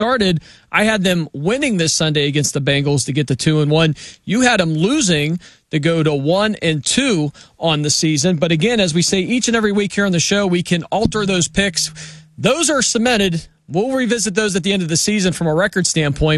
started, I had them winning this Sunday against the Bengals to get to 2-1. You had them losing to go to 1-2 on the season. But again, as we say each and every week here on the show, we can alter those picks. Those are cemented. We'll revisit those at the end of the season from a record standpoint.